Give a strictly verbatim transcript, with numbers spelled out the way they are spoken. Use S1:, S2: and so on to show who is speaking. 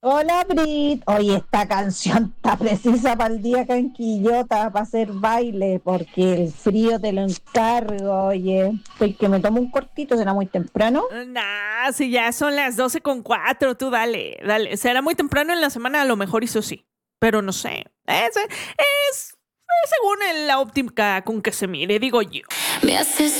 S1: Hola Brit, oye, esta canción está precisa para el día canquillota, para hacer baile, porque el frío te lo encargo, oye, estoy que me tomo un cortito, será muy temprano.
S2: Nah, si ya son las doce con cuatro, tú dale, dale. Será muy temprano en la semana, a lo mejor eso sí. Pero no sé. Es, es, es según la óptica con que se mire, digo yo.
S3: Me haces